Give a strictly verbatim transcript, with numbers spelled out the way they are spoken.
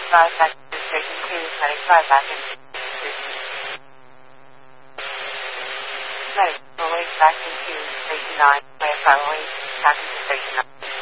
five back to station two, medic five back in station. Medic, away back to two, station nine, medic five away, back to station nine.